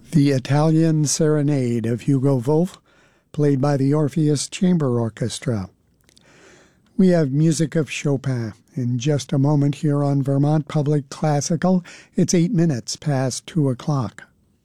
The Italian Serenade of Hugo Wolf, played by the Orpheus Chamber Orchestra. We have music of Chopin in just a moment here on Vermont Public Classical. It's 8 minutes past 2 o'clock.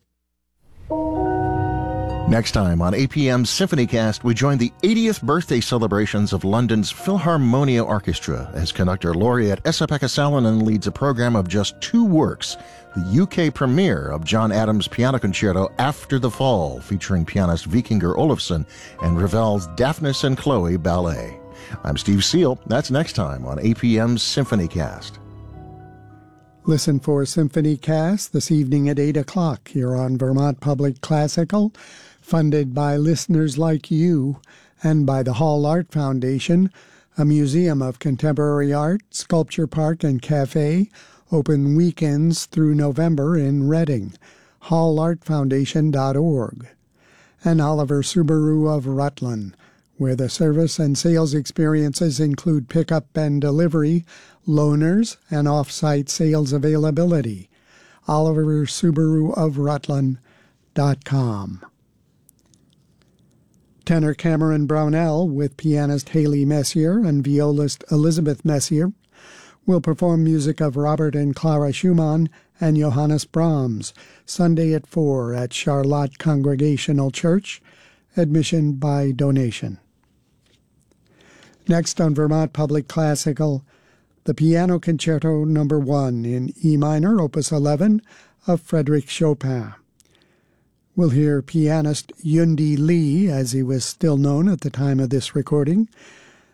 Next time on APM's SymphonyCast, we join the 80th birthday celebrations of London's Philharmonia Orchestra as conductor laureate Esa-Pekka Salonen leads a program of just 2 works, the UK premiere of John Adams' Piano Concerto After the Fall, featuring pianist Vikingur Olafsson, and Ravel's Daphnis and Chloe Ballet. I'm Steve Seal. That's next time on APM's SymphonyCast. Listen for SymphonyCast this evening at 8 o'clock here on Vermont Public Classical, funded by listeners like you and by the Hall Art Foundation, a museum of contemporary art, sculpture park and cafe, open weekends through November in Reading, hallartfoundation.org. And Oliver Subaru of Rutland, where the service and sales experiences include pickup and delivery, loaners, and off-site sales availability. Oliver Subaru of Rutland.com. Tenor Cameron Brownell with pianist Haley Messier and violist Elizabeth Messier will perform music of Robert and Clara Schumann and Johannes Brahms, Sunday at 4 at Charlotte Congregational Church, admission by donation. Next on Vermont Public Classical, the Piano Concerto No. 1 in E minor, Opus 11, of Frédéric Chopin. We'll hear pianist Yundi Lee, as he was still known at the time of this recording,